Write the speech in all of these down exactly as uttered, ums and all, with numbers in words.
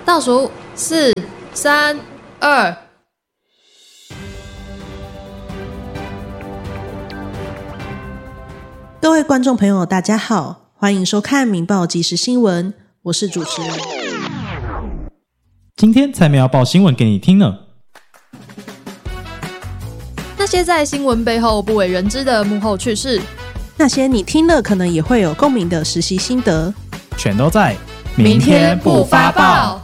倒数四、三、二。 各位观众朋友大家好，欢迎收看民报即时新闻，我是主持人。 今天才没要报新闻给你听呢。 那些在新闻背后不为人知的幕后趣事， 那些你听了可能也会有共鸣的实习心得， 全都在明天不发报。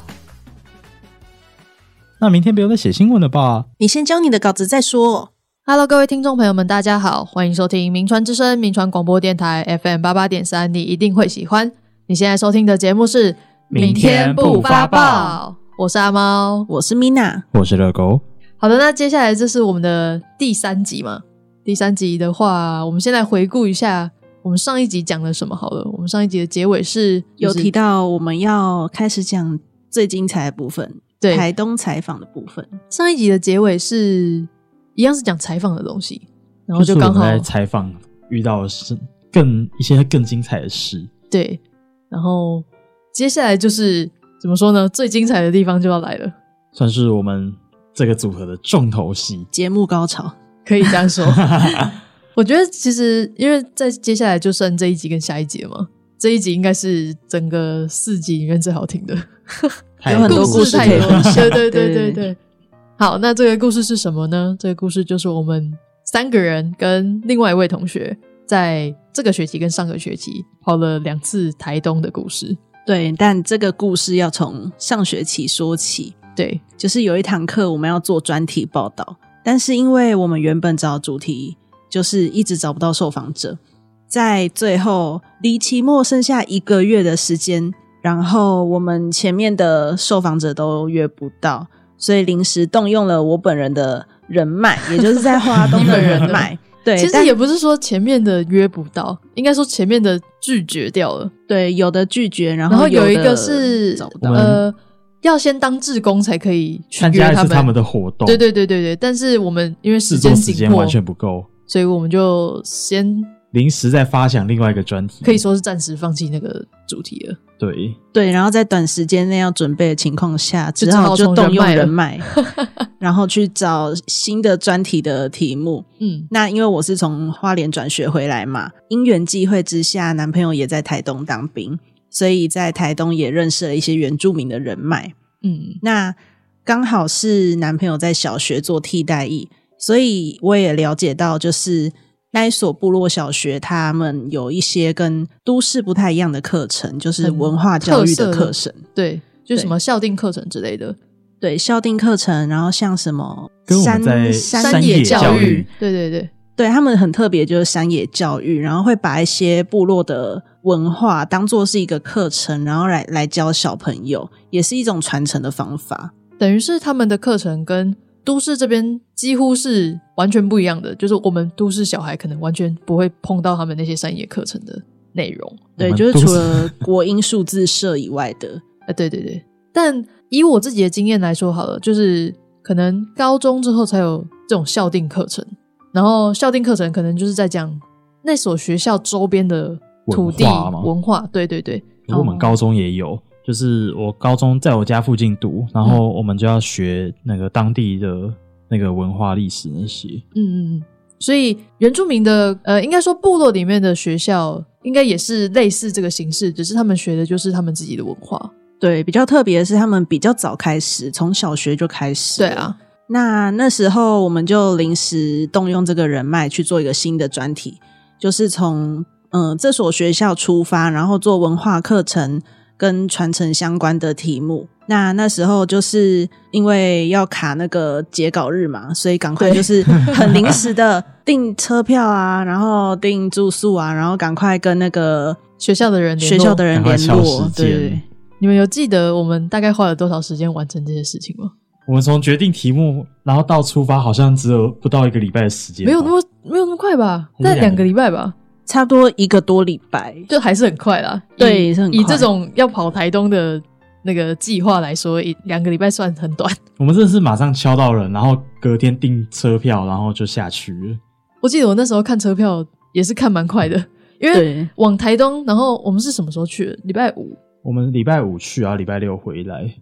那明天不用再写新闻了吧？ 你先交你的稿子再说。 Hello， 各位听众朋友们，大家好，欢迎收听民传之声民传广播电台 F M 八十八点三，你一定会喜欢。你现在收听的节目是明天不发报， 我是阿猫， 我是 Mina， 我是热狗。 好的，那接下来这是我们的第三集嘛？第三集的话，我们先来回顾一下我们上一集讲了什么好了。我们上一集的结尾是、就是、 有提到我们要开始讲最精彩的部分，对，台东采访的部分。 上一集的结尾是一样是讲采访的东西，然后就刚好、 就是、我们在采访遇到的是更一些更精彩的事。 对，然后接下来就是怎么说呢？最精彩的地方就要来了， 算是我们这个组合的重头戏， 节目高潮， 可以这样说。我觉得其实因为在接下来就剩这一集跟下一集了嘛，这一集应该是整个四集里面最好听的， 有很多故事可以分享。 对对对对对。好，那这个故事是什么呢？这个故事就是我们三个人跟另外一位同学在这个学期跟上个学期跑了两次台东的故事。 对，但这个故事要从上学期说起。 对， 就是有一堂课我们要做专题报道，但是因为我们原本找的主题就是一直找不到受访者，在最后离期末剩下一个月的时间，然后我们前面的受访者都约不到，所以临时动用了我本人的人脉，也就是在花东的人脉。对， 其实也不是说前面的约不到，应该说前面的拒绝掉了。 对，有的拒绝，然后然后有一个是找不到， 呃，要先当志工才可以去约他们， 参加一次他们的活动。 对对对对对，但是我们因为时间紧迫， 时间完全不够， 所以我们就先临时再发想另外一个专题， 可以说是暂时放弃那个主题了。 对对，然后在短时间内要准备的情况下，只好就动用人脉，然后去找新的专题的题目。嗯，那因为我是从花莲转学回来嘛，因缘际会之下，男朋友也在台东当兵，所以在台东也认识了一些原住民的人脉。嗯，那刚好是男朋友在小学做替代役，所以我也了解到就是那一所部落小学他们有一些跟都市不太一样的课程，就是文化教育的课程。 对，就是什么校定课程之类的。 对，校定课程，然后像什么跟我们在山野教育，对对对对，他们很特别，就是山野教育，然后会把一些部落的文化当作是一个课程，然后来来教小朋友，也是一种传承的方法。 等于是他们的课程跟都市这边几乎是完全不一样的，就是我们都市小孩可能完全不会碰到他们那些山野课程的内容。 对，就是除了国英数字社以外的。 呃，对对对。但以我自己的经验来说好了，就是可能高中之后才有这种校定课程，然后校定课程可能就是在讲那所学校周边的土地 文, 文化。对对对， 我们高中也有。就是我高中在我家附近读，然后我们就要学那个当地的那个文化历史那些。 嗯嗯，所以原住民的呃，应该说部落里面的学校应该也是类似这个形式，只是他们学的就是他们自己的文化。 对，比较特别的是他们比较早开始，从小学就开始。 对啊， 那那时候我们就临时动用这个人脉去做一个新的专题，就是从嗯、呃、这所学校出发，然后做文化课程跟传承相关的题目。那那时候就是因为要卡那个截稿日嘛，所以赶快就是很临时的订车票啊，然后订住宿啊，然后赶快跟那个学校的人联络学校的人联络。对， 你们有记得我们大概花了多少时间完成这些事情吗？ 我们从决定题目然后到出发好像只有不到一个礼拜的时间。 没有那么没有那么快吧，大概两个礼拜吧， 差不多一个多礼拜， 就还是很快啦。 对，是很快。 以这种要跑台东的那个计划来说，两个礼拜算很短。 我们真的是马上敲到人，然后隔天订车票，然后就下去了。 我记得我那时候看车票也是看蛮快的，因为往台东，然后我们是什么时候去的？礼拜五。 我们礼拜五去啊，礼拜六回来。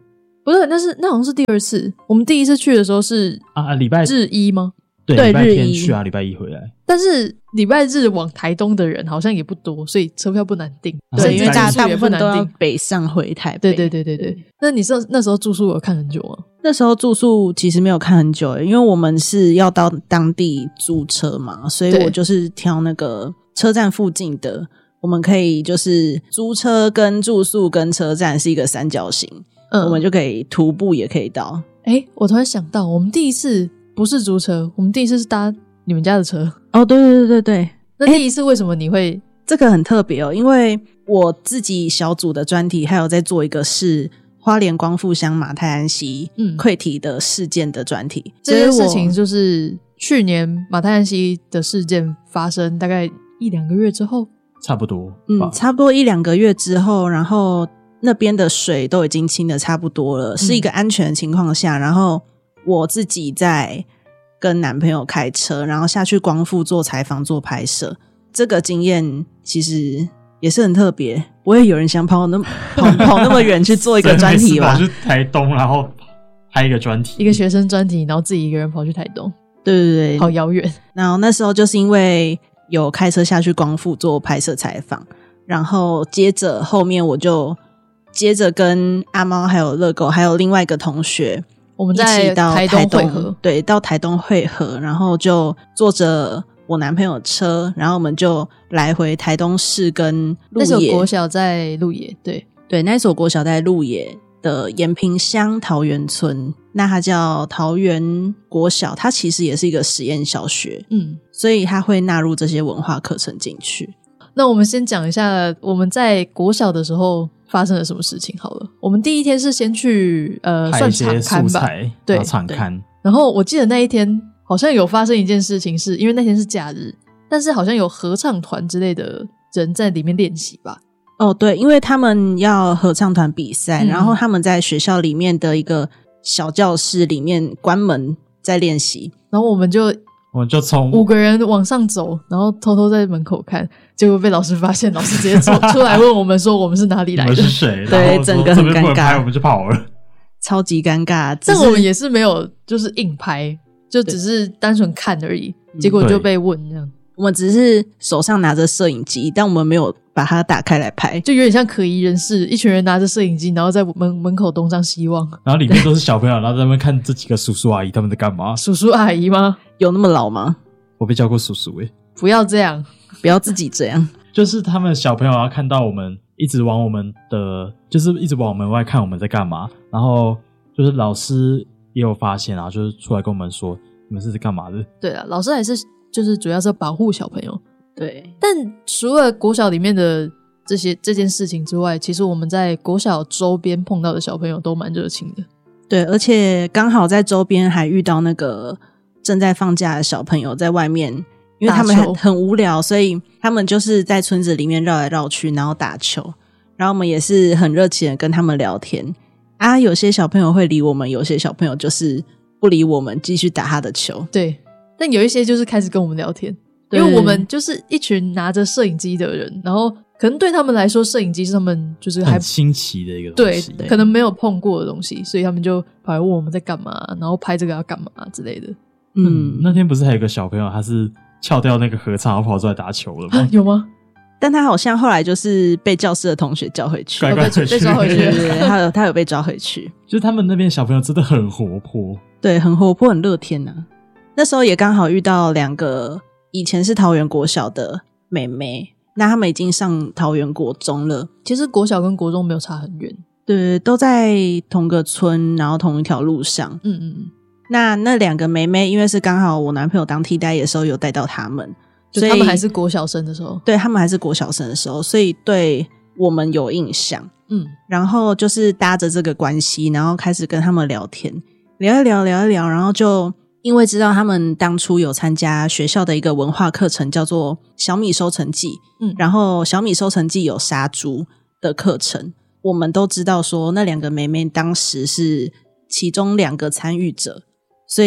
不是，那是那好像是第二次。我们第一次去的时候是啊，礼拜日一吗？ 对，礼拜天去啊，礼拜一回来。 但是礼拜日往台东的人好像也不多，所以车票不难订。 啊、对，因为大大部分都要订北上回台北。 对对对对对。那你那那时候住宿有看很久吗？ 那时候住宿其实没有看很久、欸，因为我们是要到当地租车嘛，所以我就是挑那个车站附近的，我们可以就是租车跟住宿跟车站是一个三角形，嗯，我们就可以徒步也可以到。 诶，我突然想到，我们第一次不是租车，我们第一次是搭你们家的车。 哦，对对对对对。 那第一次为什么你会？ 这个很特别哦，因为我自己小组的专题还有在做一个是花莲光复乡马太安溪溃堤的事件的专题、嗯、 这件事情就是去年马太安溪的事件发生大概一两个月之后， 差不多嗯，差不多一两个月之后，然后那边的水都已经清得差不多了、嗯、是一个安全的情况下，然后我自己在跟男朋友开车，然后下去光复做采访做拍摄，这个经验其实也是很特别，不会有人想跑那么跑跑那么远去做一个专题吧？ 跑去台东，然后拍一个专题， 一个学生专题，然后自己一个人跑去台东， 对对对， 好遥远。 然后那时候就是因为有开车下去光复做拍摄采访，然后接着后面我就接着跟阿猫还有乐狗还有另外一个同学， 我们在台东会合， 对，到台东会合，然后就坐着我男朋友车，然后我们就来回台东市跟鹿野。 那所国小在鹿野，对对，那所国小在鹿野的延平乡桃园村，那它叫桃园国小，它其实也是一个实验小学，嗯，所以它会纳入这些文化课程进去。 那我们先讲一下我们在国小的时候发生了什么事情好了。我们第一天是先去呃算场勘吧， 对，场勘。 然后我记得那一天好像有发生一件事情，是因为那天是假日，但是好像有合唱团之类的人在里面练习吧。 哦，对，因为他们要合唱团比赛、嗯、然后他们在学校里面的一个小教室里面关门在练习， 然后我们就我们就从五个人往上走，然后偷偷在门口看，结果被老师发现，老师直接走出来问我们说我们是哪里来的， 我们是谁？ 对，整个很尴尬， 我们就跑了， 超级尴尬。 但我们也是没有就是硬拍，就只是单纯看而已，结果就被问这样。 我们只是手上拿着摄影机，但我们没有把它打开来拍， 就有点像可疑人士，一群人拿着摄影机，然后在门门口东张西望， 然后里面都是小朋友，然后在那边看这几个叔叔阿姨他们在干嘛。 叔叔阿姨吗？ 有那么老吗？ 我被叫过叔叔诶、欸、 不要这样， 不要自己这样。 就是他们小朋友要看到我们一直往我们的就是一直往门外看我们在干嘛，然后就是老师也有发现啊，就是出来跟我们说你们是在干嘛的。 对啊，老师还是就是主要是保护小朋友。 对， 但除了国小里面的这些这件事情之外，其实我们在国小周边碰到的小朋友都蛮热情的。 对，而且刚好在周边还遇到那个正在放假的小朋友在外面，因为他们 很, 很无聊，所以他们就是在村子里面绕来绕去，然后打球，然后我们也是很热情的跟他们聊天啊。有些小朋友会理我们，有些小朋友就是不理我们，继续打他的球。 对，但有一些就是开始跟我们聊天，因为我们就是一群拿着摄影机的人，然后可能对他们来说摄影机是他们就是还很新奇的一个东西， 对，可能没有碰过的东西，所以他们就跑来问我们在干嘛，然后拍这个要干嘛之类的。 嗯，那天不是还有一个小朋友他是翘掉那个合唱然后跑出来打球了吗？ 啊、有吗？ 但他好像后来就是被教室的同学叫回去， 乖乖回去被抓回去对对对，他有他有被抓回去。 就是他们那边小朋友真的很活泼， 对，很活泼很乐天啊。那时候也刚好遇到两个以前是桃园国小的妹妹，那他们已经上桃园国中了。 其实国小跟国中没有差很远， 对，都在同个村，然后同一条路上。 嗯嗯嗯。 那那两个妹妹，因为是刚好我男朋友当替代役的时候有带到他们， 就他们还是国小生的时候， 对，他们还是国小生的时候，所以对我们有印象。嗯，然后就是搭着这个关系，然后开始跟他们聊天，聊一聊，聊一聊，然后就因为知道他们当初有参加学校的一个文化课程，叫做小米收成记。嗯，然后小米收成记有杀猪的课程，我们都知道说那两个妹妹当时是其中两个参与者。所以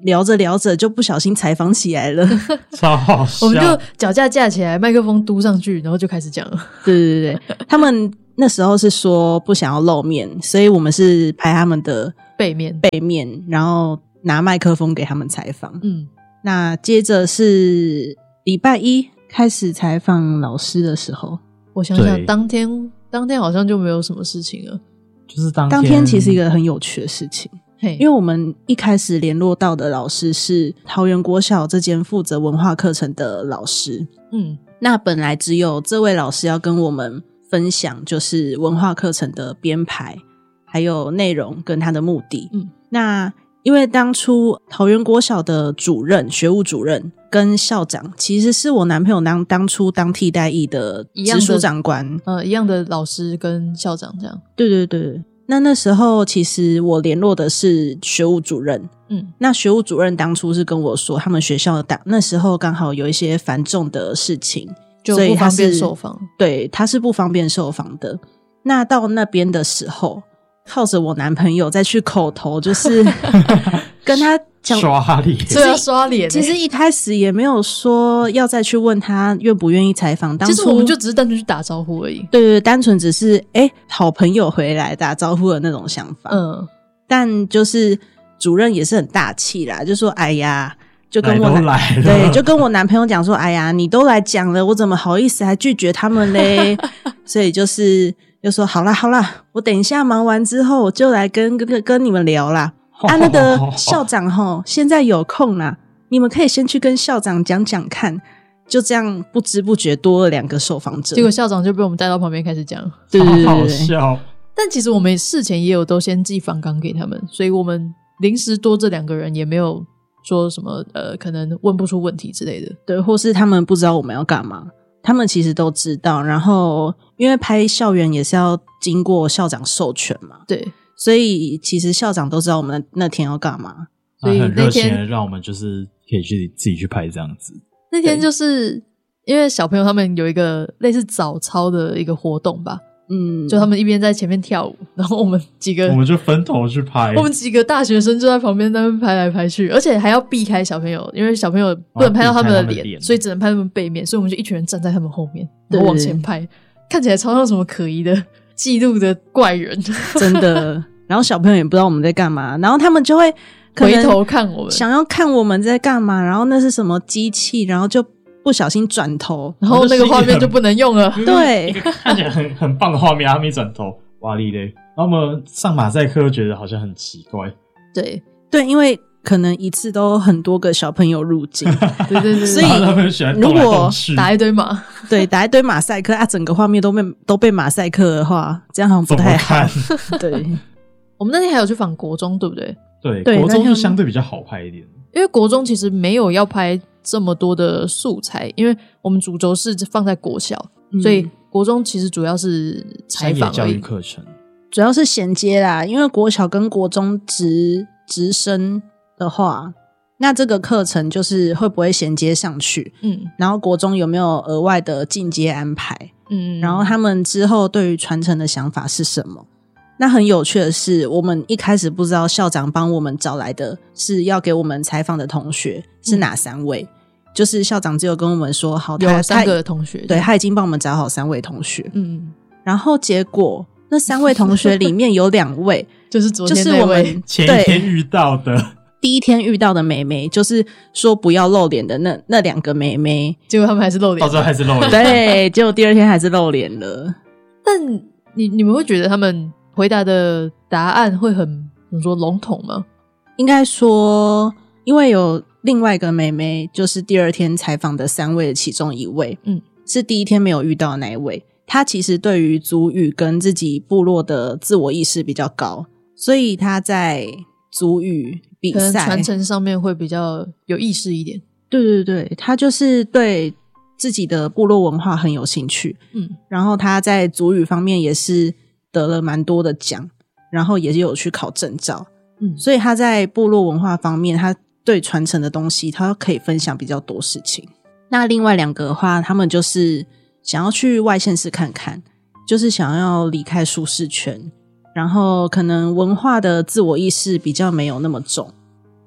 聊着聊着就不小心采访起来了， 超好笑。 我们就脚架架起来，麦克风嘟上去，然后就开始讲了。 对对对，他们那时候是说不想要露面，所以我们是拍他们的背面背面，然后拿麦克风给他们采访。 嗯， 那接着是礼拜一开始采访老师的时候， 我想想，当天当天好像就没有什么事情了。 就是当天当天其实一个很有趣的事情， 嘿， 因为我们一开始联络到的老师是桃园国小这间负责文化课程的老师， 嗯， 那本来只有这位老师要跟我们分享就是文化课程的编排还有内容跟他的目的。 嗯， 那因为当初桃园国小的主任学务主任跟校长其实是我男朋友当当初当替代役的直属长官， 呃，一样的老师跟校长这样。 对对对，那那时候其实我联络的是学务主任， 嗯， 那学务主任当初是跟我说他们学校的那时候刚好有一些繁重的事情， 就不方便受访， 对，他是不方便受访的。那到那边的时候靠着我男朋友再去口头就是跟他讲刷脸， 对啊，刷脸、欸。 其实一开始也没有说要再去问他愿不愿意采访，当初其实我们就只是单纯去打招呼而已。 对对对，单纯只是哎、欸、好朋友回来打招呼的那种想法。 嗯， 但就是主任也是很大气啦，就说哎呀，就跟我来来了对，就跟我男朋友讲说，哎呀，你都来讲了，我怎么好意思还拒绝他们嘞？所以就是就说好啦好啦，我等一下忙完之后我就来跟跟跟你们聊啦。啊，那个校长齁现在有空啦，你们可以先去跟校长讲讲看。就这样不知不觉多了两个受访者， 结果校长就被我们带到旁边开始讲， 对对对对， 好笑。 但其实我们事前也有都先寄访纲给他们，所以我们临时多这两个人也没有说什么呃，可能问不出问题之类的， 对，或是他们不知道我们要干嘛，他们其实都知道。然后因为拍校园也是要经过校长授权嘛， 对， 所以其实校长都知道我们那天要干嘛， 所以很热情那天的让我们就是可以去自己去拍这样子。 那天就是因为小朋友他们有一个类似早操的一个活动吧， 嗯， 就他们一边在前面跳舞，然后我们几个我们就分头去拍， 我们几个大学生就在旁边那边拍来拍去，而且还要避开小朋友，因为小朋友不能拍到他们的脸、 哦、脸所以只能拍他们背面，所以我们就一群人站在他们后面，然后往前拍，看起来超像什么可疑的记录的怪人， 真的。然后小朋友也不知道我们在干嘛，然后他们就会回头看我们， 想要看我们在干嘛，然后那是什么机器，然后就不小心转头， 然后那个画面就不能用了。 对， 一个看起来很很棒的画面，他们一转头，哇哩嘞！然后我们上马赛克觉得好像很奇怪。 对对，因为可能一次都很多个小朋友入境， 对对对， 所以他们喜欢动来动去， 打一堆马， 对，打一堆马赛克啊，整个画面都被都被马赛克的话，这样好像不太好。对， 我们那天还有去访国中，对不对？ 对， 对国中就相对比较好拍一点， 因为国中其实没有要拍这么多的素材，因为我们主轴是放在国小， 嗯、 所以国中其实主要是采访而已， 教育课程主要是衔接啦。因为国小跟国中直直升的话，那这个课程就是会不会衔接上去？嗯，然后国中有没有额外的进阶安排？嗯，然后他们之后对于传承的想法是什么？那很有趣的是，我们一开始不知道校长帮我们找来的是要给我们采访的同学是哪三位，嗯、就是校长只有跟我们说好，他有三个同学， 对，他已经帮我们找好三位同学， 嗯， 然后结果那三位同学里面有两位就是昨天就是我们前一天遇到的， 第一天遇到的妹妹，就是说不要露脸的那那两个妹妹， 结果他们还是露脸， 到最后还是露脸， 对，结果第二天还是露脸了。 但你你们会觉得他们回答的答案会很怎么说笼统吗？ 应该说，因为有另外一个妹妹，就是第二天采访的三位的其中一位，嗯，是第一天没有遇到的那一位。她其实对于族语跟自己部落的自我意识比较高，所以她在族语比赛传承上面会比较有意识一点。 对对对，她就是对自己的部落文化很有兴趣，嗯，然后她在族语方面也是得了蛮多的奖，然后也有去考证照，嗯，所以他在部落文化方面，他对传承的东西，他可以分享比较多事情。那另外两个的话，他们就是想要去外县市看看，就是想要离开舒适圈，然后可能文化的自我意识比较没有那么重。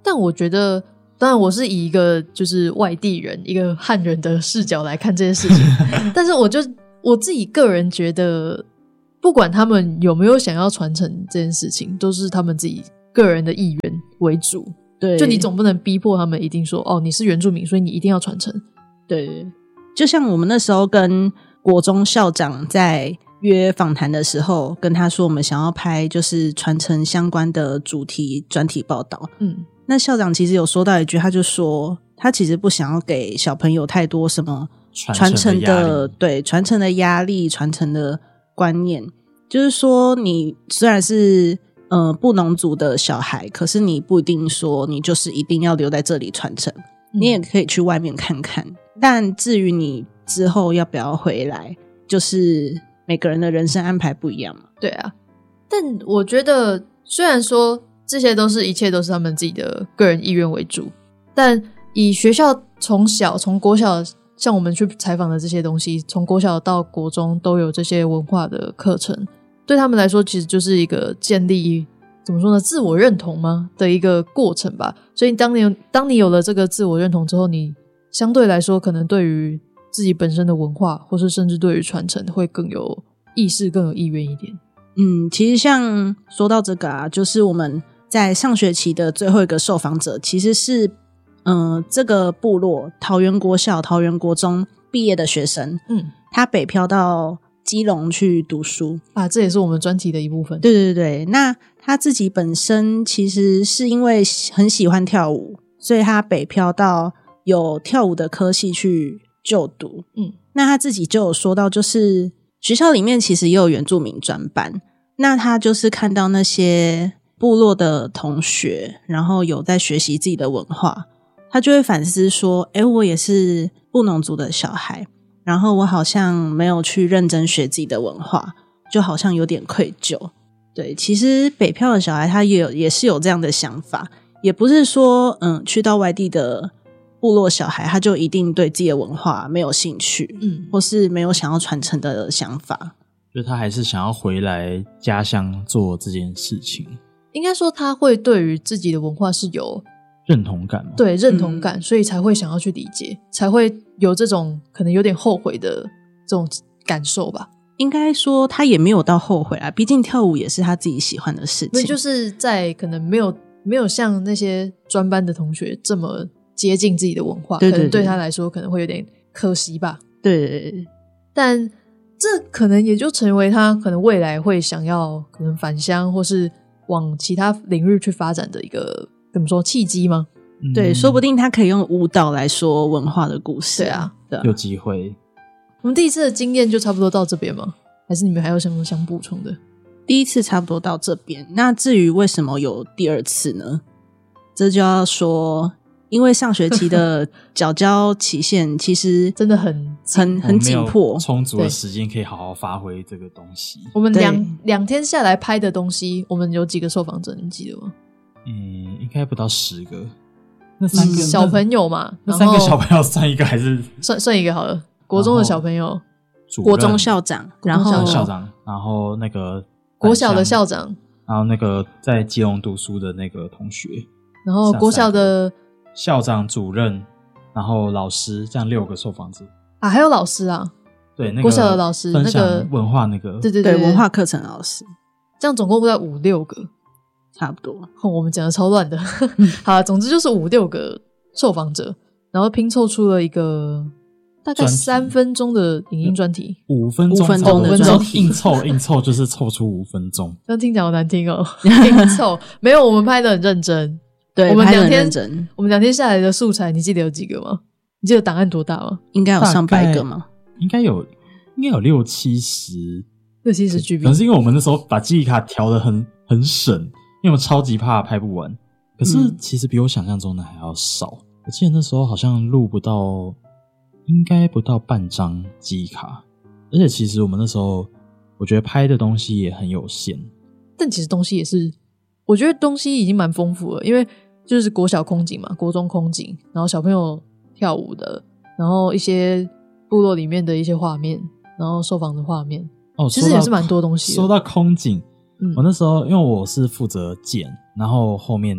但我觉得当然我是以一个就是外地人一个汉人的视角来看这件事情但是我就我自己个人觉得不管他们有没有想要传承这件事情都是他们自己个人的意愿为主。 对， 就你总不能逼迫他们一定说哦你是原住民所以你一定要传承。 对，就像我们那时候跟国中校长在约访谈的时候跟他说我们想要拍就是传承相关的主题专题报道，嗯，那校长其实有说到一句，他就说他其实不想要给小朋友太多什么传承的对传承的压力传承的观念，就是说你虽然是呃布农族的小孩，可是你不一定说你就是一定要留在这里传承，嗯，你也可以去外面看看，但至于你之后要不要回来就是每个人的人生安排不一样嘛。 对啊，但我觉得虽然说这些都是一切都是他们自己的个人意愿为主，但以学校从小从国小像我们去采访的这些东西，从国小到国中都有这些文化的课程，对他们来说其实就是一个建立怎么说呢自我认同吗的一个过程吧。所以当你当你有了这个自我认同之后，你相对来说可能对于自己本身的文化或是甚至对于传承会更有意识更有意愿一点。 嗯，其实像说到这个啊，就是我们在上学期的最后一个受访者其实是嗯、呃，这个部落桃园国小桃园国中毕业的学生，嗯，他北漂到基隆去读书啊，这也是我们专题的一部分。 对对对，那他自己本身其实是因为很喜欢跳舞，所以他北漂到有跳舞的科系去就读。嗯，那他自己就有说到，就是学校里面其实也有原住民专班，那他就是看到那些部落的同学，然后有在学习自己的文化，他就会反思说，诶，我也是布农族的小孩，然后我好像没有去认真学自己的文化，就好像有点愧疚。对，其实北漂的小孩他也有也是有这样的想法，也不是说嗯去到外地的部落小孩他就一定对自己的文化没有兴趣，嗯，或是没有想要传承的想法， 就他还是想要回来家乡做这件事情。 应该说他会对于自己的文化是有认同感吗？ 对，认同感、嗯、所以才会想要去理解，才会有这种可能有点后悔的这种感受吧。 应该说他也没有到后悔啦，毕竟跳舞也是他自己喜欢的事情。 那就是在可能没有没有像那些专班的同学这么接近自己的文化， 对对对， 可能对他来说可能会有点可惜吧。 对对对， 但这可能也就成为他可能未来会想要可能返乡或是往其他领域去发展的一个怎么说契机吗？ 嗯、对，说不定他可以用舞蹈来说文化的故事。 对啊， 对啊，有机会。 我们第一次的经验就差不多到这边吗？还是你们还有什么想补充的？ 第一次差不多到这边，那至于为什么有第二次呢？这就要说因为上学期的缴交期限其实真的很很很紧迫， 充足的时间可以好好发挥这个东西。 我们两两天下来拍的东西，我们有几个受访者你记得吗？ 嗯，应该不到十个。那三个、嗯、 小朋友嘛， 那三个小朋友算一个还是算算一个好了？国中的小朋友， 国中校长，然后校长，然后那个国小的校长， 然后那个在基隆读书的那个同学， 然后国小的校长、主任，然后老师，这样六个受访者啊，还有老师啊， 对，那个国小的老师， 分享文化那个， 对对 对, 对，文化课程老师， 这样总共在五六个， 差不多。 哦、我们讲的超乱的，好，总之就是五六个受访者，然后拼凑出了一个大概三分钟的影音专题， 五分钟， 五分钟的专题， 硬凑硬凑就是凑出五分钟， 这样听起来好难听哦。硬凑没有，我们拍的很认真。 对， 我们两天，我们两天下来的素材，你记得有几个吗？你记得档案多大吗？ 应该有上百个吗？ 应该有，应该有六七十， 六七十 G B。 可能是因为我们那时候把记忆卡调得很很省，因为我们超级怕拍不完。可是其实比我想象中的还要少。嗯、我记得那时候好像录不到，应该不到半张记忆卡。而且其实我们那时候，我觉得拍的东西也很有限。 但其实东西也是，我觉得东西已经蛮丰富了，因为就是国小空景嘛，国中空景，然后小朋友跳舞的，然后一些部落里面的一些画面，然后受访的画面， 哦， 其实也是蛮多东西的。 说到空景，嗯，我那时候因为我是负责剪，然后后面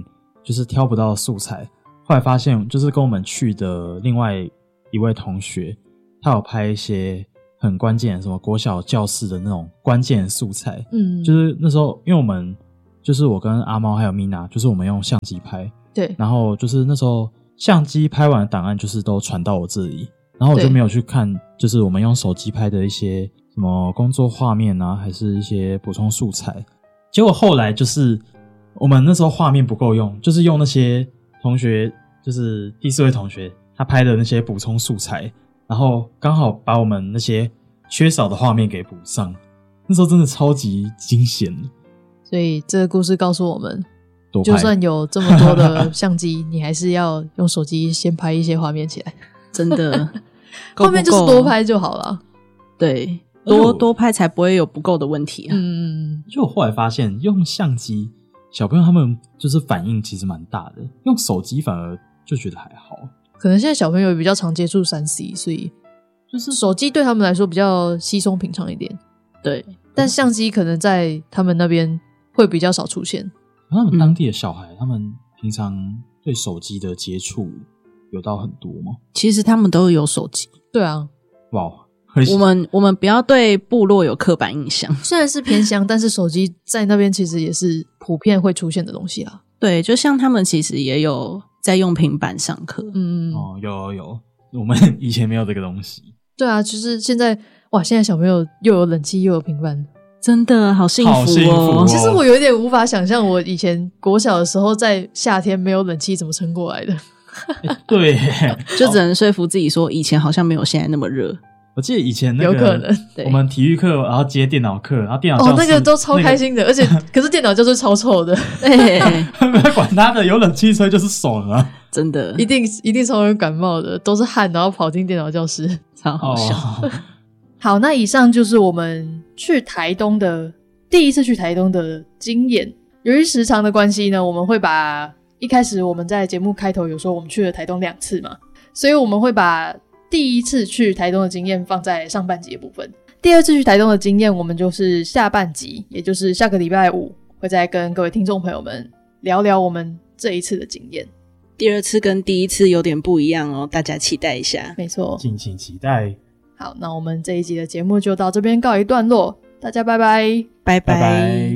就是挑不到素材，后来发现就是跟我们去的另外一位同学，他有拍一些很关键的什么国小教室的那种关键素材，嗯，就是那时候因为我们就是我跟阿猫还有米娜，就是我们用相机拍， 对， 然后就是那时候相机拍完的档案就是都传到我这里，然后我就没有去看就是我们用手机拍的一些什么工作画面啊，还是一些补充素材。结果后来就是我们那时候画面不够用，就是用那些同学，就是第四位同学他拍的那些补充素材，然后刚好把我们那些缺少的画面给补上。那时候真的超级惊险。 所以这个故事告诉我们，就算有这么多的相机你还是要用手机先拍一些画面起来， 真的后面就是多拍就好了。 对，多多拍才不会有不够的问题啊。 嗯， 就我后来发现用相机小朋友他们就是反应其实蛮大的，用手机反而就觉得还好。 可能现在小朋友也比较常接触 三 C， 所以就是手机对他们来说比较稀松平常一点。 对， 但相机可能在他们那边会比较少出现。 他们当地的小孩、嗯、他们平常对手机的接触有到很多吗？ 其实他们都有手机。 对啊， 哇， 我们我们不要对部落有刻板印象。 虽然是偏乡，但是手机在那边其实也是普遍会出现的东西啦。 对，就像他们其实也有在用平板上课。 嗯， 哦，有有有，我们以前没有这个东西。 对啊，就是现在哇，现在小朋友又有冷气又有平板， 真的好幸福 哦, 好幸福哦。 其实我有一点无法想象，我以前国小的时候在夏天没有冷气怎么撑过来的。 欸、对， 就只能说服自己说以前好像没有现在那么热。 我记得以前那个有可能我们体育课然后接电脑课，然后电脑教室哦那个都超开心的、那个、而且可是电脑教室超臭的。 对， 没有管他的，有冷气吹就是爽啊， 真的一定一定超人感冒的，都是汗然后跑进电脑教室， 超好笑、哦、 好，那以上就是我们去台东的第一次去台东的经验。由于时长的关系呢，我们会把一开始我们在节目开头有说我们去了台东两次嘛，所以我们会把第一次去台东的经验放在上半集的部分，第二次去台东的经验我们就是下半集，也就是下个礼拜五会再跟各位听众朋友们聊聊我们这一次的经验。 第二次跟第一次有点不一样哦，大家期待一下。 没错， 敬请期待。 好，那我们这一集的节目就到这边告一段落，大家拜拜拜拜拜拜。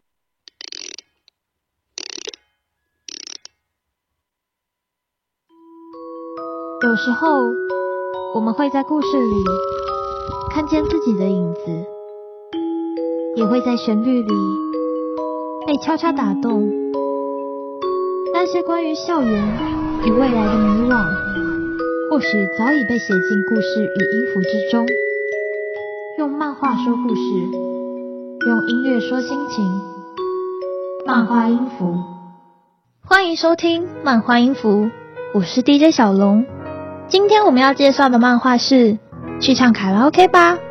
有时候我们会在故事里看见自己的影子，也会在旋律里被悄悄打动。那些关于校园与未来的迷惘，或许早已被写进故事与音符之中。用漫画说故事，用音乐说心情，漫画音符。欢迎收听漫画音符，我是 D J 小龙。今天我们要介绍的漫画是《去唱卡拉 OK 吧》。